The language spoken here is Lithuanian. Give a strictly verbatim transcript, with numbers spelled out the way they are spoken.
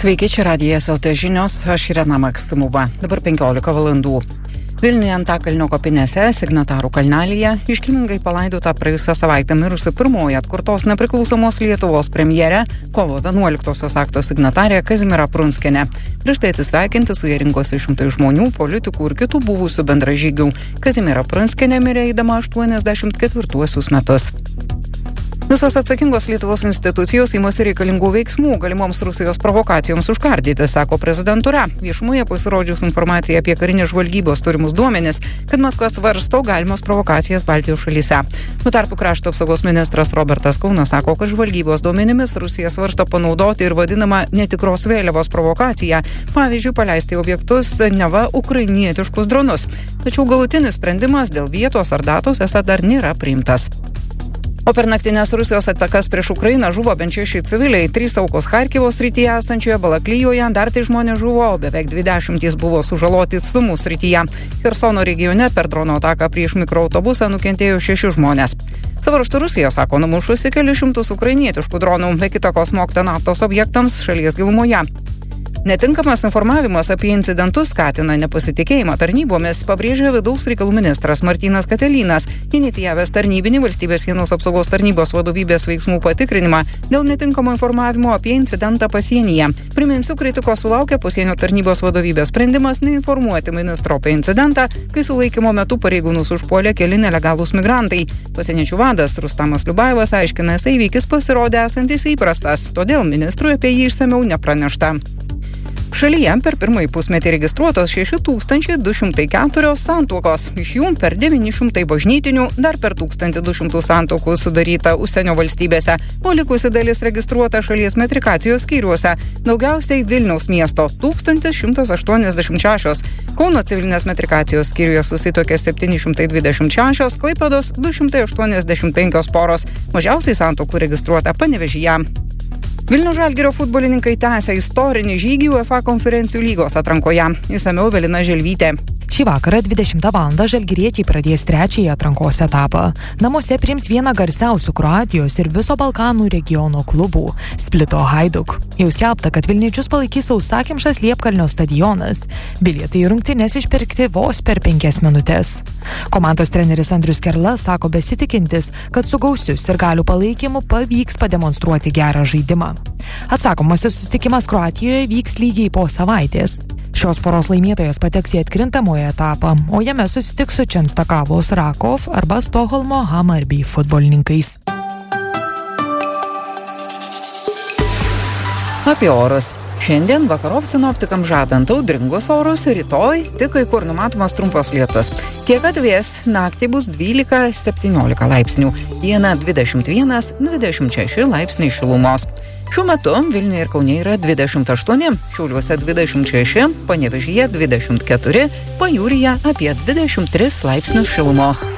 Sveiki, čia Radijas L T žinios, aš Irena Maksimova. Dabar penkiolika valandų. Vilniuje Antakalnio kapinėse, Signatarų kalnelyje, iškilmingai palaidota praėjusią savaitę mirusi pirmoji atkurtos nepriklausomos Lietuvos premjerė, kovo vienuoliktosios akto signatarė Kazimiera Prunskienė. Prieš tai atsisveikinti su ja rinkosi šimtai žmonių, politikų ir kitų buvusių bendražygių. Kazimiera Prunskienė mirė eidama aštuoniasdešimt ketvirtuosius metus. Visos atsakingos Lietuvos institucijos imasi reikalingų veiksmų galimoms Rusijos provokacijoms užkardyti, sako prezidentūra. Viešumoje pasirodžius informacija apie karinės žvalgybos turimus duomenis, kad Maskva svarsto galimos provokacijas Baltijos šalyse. Tuo tarpu krašto apsaugos ministras Robertas Kaunas sako, kad žvalgybos duomenimis Rusija svarsto panaudoti ir vadinamą netikros vėliavos provokaciją, pavyzdžiui, paleisti objektus neva ukrainietiškus dronus. Tačiau galutinis sprendimas dėl vietos ar datos esą dar nėra priimtas. O per naktinės Rusijos atakas prieš Ukrainą žuvo bent šeši civiliai, trys aukos Charkivo srityje esančioje Balaklijoje, dar tai žmonės žuvo, o beveik dvidešimtys buvo sužaloti Sumų srityje. Chersono regione per drono ataką prieš mikroautobusą nukentėjo šeši žmonės. Savo ruožtu Rusija sako numušusi kelius šimtus ukrainietiškų dronų, be kita ko smogta naftos objektams šalies gilumoje. Netinkamas informavimas apie incidentus skatina nepasitikėjimą tarnybomis, pabrėžė vidaus reikalų ministras Martynas Katelynas, inicijavęs tarnybinį valstybės sienos apsaugos tarnybos vadovybės veiksmų patikrinimą dėl netinkamo informavimo apie incidentą pasienyje. Priminsiu, kritikos sulaukė pasienio tarnybos vadovybės sprendimas neinformuoti ministro apie incidentą, kai sulaikymo metu pareigūnus užpuolė keli nelegalūs migrantai. Pasieniečių vadas Rustamas Liubajevas aiškina, kad įvykis pasirodė esantis įprastas, todėl ministrui apie jį išsamiau nepranešta. Šalyje per pirmąjį pusmetį registruotos šeši tūkstančiai du šimtai keturios santuokos, iš jų per devyni šimtai bažnytinių, dar per tūkstantį du šimtus santuokų sudaryta užsienio valstybėse, o likusi dalis registruota šalies metrikacijos skyriuose, daugiausiai Vilniaus miesto tūkstantis šimtas aštuoniasdešimt šešios, Kauno civilinės metrikacijos skyriuje susituokė septyni šimtai dvidešimt šešios, Klaipėdos du šimtai aštuoniasdešimt penkios poros, mažiausiai santuokų registruota Panevėžyje. Vilniaus Žalgirio futbolininkai tęsia istorinį žygį UEFA konferencijų lygos atrankoje. Išsamiau Evelina Želvytė. Šį vakarą dvidešimtą valandą žalgiriečiai pradės trečiąjį atrankos etapą. Namuose priims vieną garsiausių Kroatijos ir viso Balkanų regiono klubų – Splito Hajduk. Jau skelbta, kad vilniečius palaikys sausakimšas Liepkalnio stadionas. Bilietai į rungtynes išpirkti vos per penkias minutės. Komandos treneris Andrius Kerla sako besitikintis, kad su gausiu sirgalių palaikymu pavyks pademonstruoti gerą žaidimą. Atsakomasis susitikimas Kroatijoje vyks lygiai po savaitės. Šios poros laimėtojas pateks į atkrintamąjį etapą, o jame susitiks su Čenstakavos Rakov arba Stokholmo Hammarby futbolininkais. Apie orus. Šiandien vakarop sinoptikams žadant audringus orus, rytoj tik kai kur numatomas trumpas lietus. Kiek atvės, naktį bus dvylika septyniolika laipsnių, dieną dvidešimt vienas dvidešimt šeši laipsniai šilumos. Šiuo metu Vilniuje ir Kaune yra dvidešimt aštuoni, Šiauliuose dvidešimt šeši, Panevėžyje dvidešimt keturi, Pajūryje apie dvidešimt tris laipsnius šilumos.